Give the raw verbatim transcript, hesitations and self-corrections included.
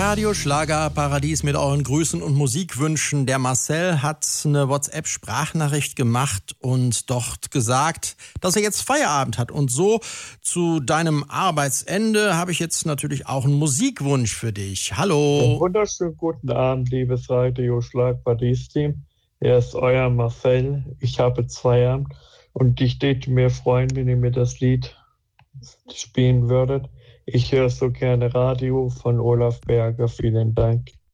Radio Schlagerparadies mit euren Grüßen und Musikwünschen. Der Marcel hat eine WhatsApp-Sprachnachricht gemacht und dort gesagt, dass er jetzt Feierabend hat. Und so zu deinem Arbeitsende habe ich jetzt natürlich auch einen Musikwunsch für dich. Hallo. Wunderschönen guten Abend, liebes Radio Schlagerparadies-Team. Hier ist euer Marcel. Ich habe jetzt Feierabend und ich würde mir freuen, wenn ihr mir das Lied spielen würdet. Ich höre so gerne Radio von Olaf Berger. Vielen Dank.